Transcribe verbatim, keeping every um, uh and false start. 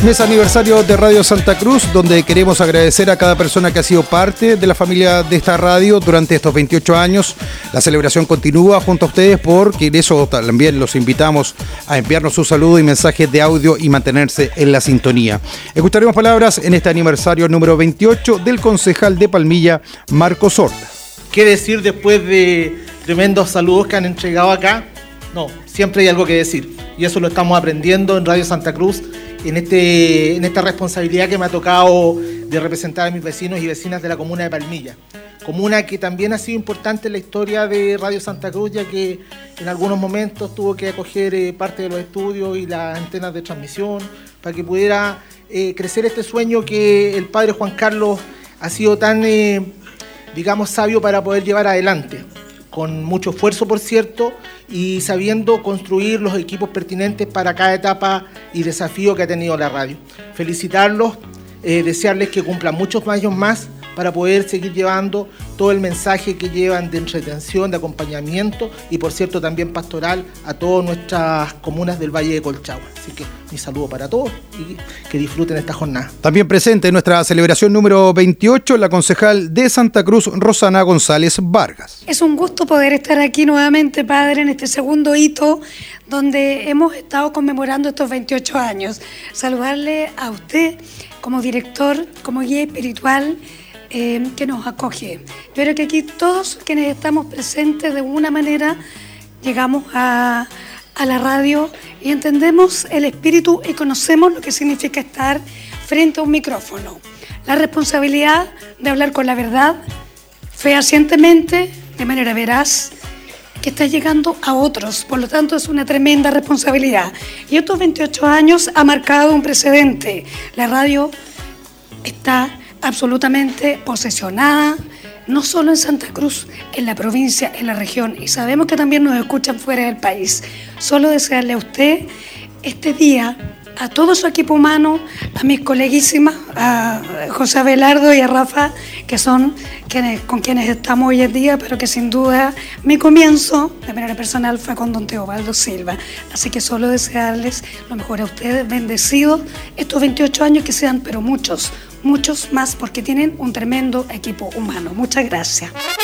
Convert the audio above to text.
Mes aniversario de Radio Santa Cruz, donde queremos agradecer a cada persona que ha sido parte de la familia de esta radio durante estos veintiocho años. La celebración continúa junto a ustedes, porque en eso también los invitamos a enviarnos su saludo y mensajes de audio y mantenerse en la sintonía. Escucharemos palabras en este aniversario número veintiocho del concejal de Palmilla, Marcos Horta. ¿Qué decir después de tremendos saludos que han entregado acá? No, siempre hay algo que decir, y eso lo estamos aprendiendo en Radio Santa Cruz, en, este, en esta responsabilidad que me ha tocado de representar a mis vecinos y vecinas de la comuna de Palmilla. Comuna que también ha sido importante en la historia de Radio Santa Cruz, ya que en algunos momentos tuvo que acoger eh, parte de los estudios y las antenas de transmisión para que pudiera eh, crecer este sueño que el padre Juan Carlos ha sido tan, eh, digamos, sabio para poder llevar adelante. Con mucho esfuerzo, por cierto, y sabiendo construir los equipos pertinentes para cada etapa y desafío que ha tenido la radio. Felicitarlos, eh, desearles que cumplan muchos años más para poder seguir llevando todo el mensaje que llevan de entretención, de acompañamiento y, por cierto, también pastoral a todas nuestras comunas del Valle de Colchagua. Así que mi saludo para todos y que disfruten esta jornada. También presente en nuestra celebración número veintiocho, la concejal de Santa Cruz, Rosana González Vargas. Es un gusto poder estar aquí nuevamente, padre, en este segundo hito donde hemos estado conmemorando estos veintiocho años. Saludarle a usted como director, como guía espiritual, Eh, que nos acoge. Yo creo que aquí todos quienes estamos presentes de alguna manera llegamos a, a la radio y entendemos el espíritu y conocemos lo que significa estar frente a un micrófono. La responsabilidad de hablar con la verdad, fehacientemente, de manera veraz, que está llegando a otros. Por lo tanto, es una tremenda responsabilidad. Y estos veintiocho años ha marcado un precedente. La radio está absolutamente posesionada, no solo en Santa Cruz, en la provincia, en la región, y sabemos que también nos escuchan fuera del país. Solo desearle a usted este día, a todo su equipo humano, a mis coleguísimas, a José Abelardo y a Rafa, que son quienes, con quienes estamos hoy en día, pero que sin duda mi comienzo, de manera personal, fue con don Teobaldo Silva. Así que solo desearles lo mejor a ustedes, bendecidos estos veintiocho años, que sean, pero muchos, muchos más, porque tienen un tremendo equipo humano. Muchas gracias.